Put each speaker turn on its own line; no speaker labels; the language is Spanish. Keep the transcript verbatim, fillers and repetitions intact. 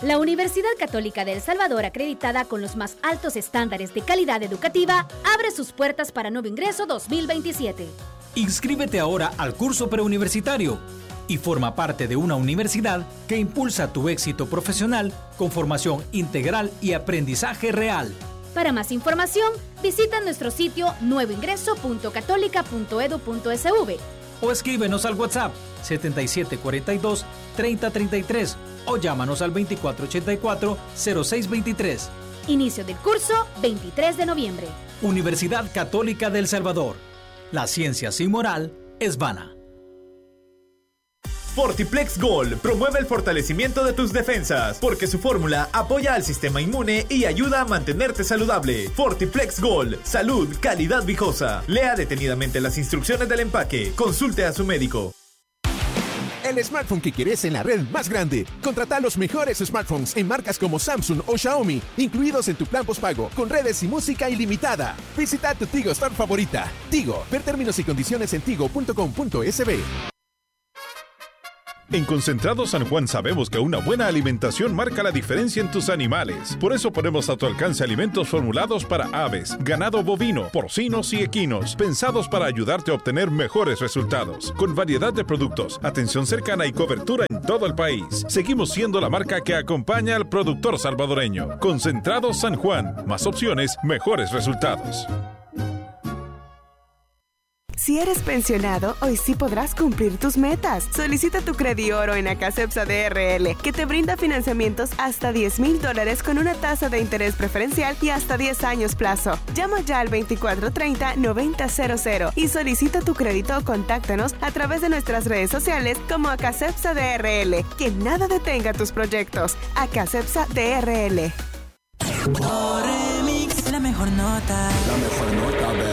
La Universidad Católica de El Salvador, acreditada con los más altos estándares de calidad educativa, abre sus puertas para nuevo ingreso dos mil veintisiete.
Inscríbete ahora al curso preuniversitario y forma parte de una universidad que impulsa tu éxito profesional con formación integral y aprendizaje real.
Para más información, visita nuestro sitio nuevo ingreso punto católica punto edu punto es ve
o escríbenos al WhatsApp setenta y siete cuarenta y dos, treinta treinta y tres o llámanos al veinticuatro ochenta y cuatro, cero seis veintitrés.
Inicio del curso veintitrés de noviembre.
Universidad Católica de El Salvador. La ciencia sin moral es vana.
Fortiplex Gold promueve el fortalecimiento de tus defensas, porque su fórmula apoya al sistema inmune y ayuda a mantenerte saludable. Fortiplex Gold, salud, calidad viejosa. Lea detenidamente las instrucciones del empaque. Consulte a su médico.
El smartphone que quieres en la red más grande. Contrata los mejores smartphones en marcas como Samsung o Xiaomi, incluidos en tu plan postpago, con redes y música ilimitada. Visita tu Tigo Store favorita. Tigo, ver términos y condiciones en tigo punto com punto es be.
En Concentrado San Juan sabemos que una buena alimentación marca la diferencia en tus animales. Por eso ponemos a tu alcance alimentos formulados para aves, ganado bovino, porcinos y equinos, pensados para ayudarte a obtener mejores resultados. Con variedad de productos, atención cercana y cobertura en todo el país. Seguimos siendo la marca que acompaña al productor salvadoreño. Concentrado San Juan. Más opciones, mejores resultados.
Si eres pensionado, hoy sí podrás cumplir tus metas. Solicita tu Credioro en Acacepsa D R L, que te brinda financiamientos hasta diez mil dólares con una tasa de interés preferencial y hasta diez años plazo. Llama ya al veinticuatro treinta, noventa cero cero y solicita tu crédito o contáctanos a través de nuestras redes sociales como Acacepsa D R L. Que nada detenga tus proyectos. Acacepsa D R L.
Remix, la mejor nota.
La mejor nota,